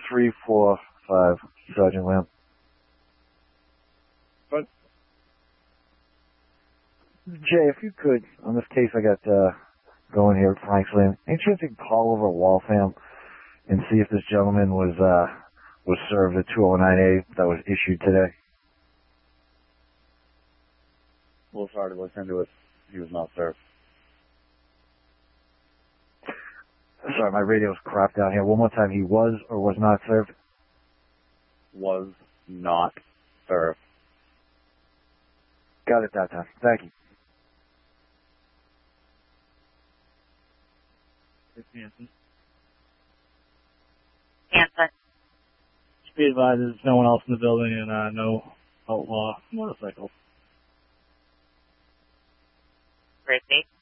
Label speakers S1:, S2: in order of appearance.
S1: 345, Sergeant Lamb.
S2: But
S1: Jay, if you could, on this case I got going here at Frank's Lane, any chance you could call over Waltham and see if this gentleman was served a 209A that was issued today?
S2: we'll try to look into it. He was not served.
S1: Sorry, my radio's crap down here. One more time, he was or was not served?
S2: Was not served.
S1: Got it that time. Thank you.
S3: Hanson.
S4: Hanson.
S3: Be advised there's no one else in the building and no outlaw motorcycles.
S4: Brittany.